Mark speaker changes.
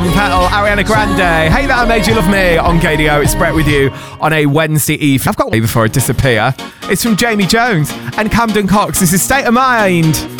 Speaker 1: Petal, Ariana Grande. Hey, that I made you love me on KDO. It's Brett with you on a Wednesday evening. I've got one before I disappear. It's from Jamie Jones and Camden Cox. This is State of Mind.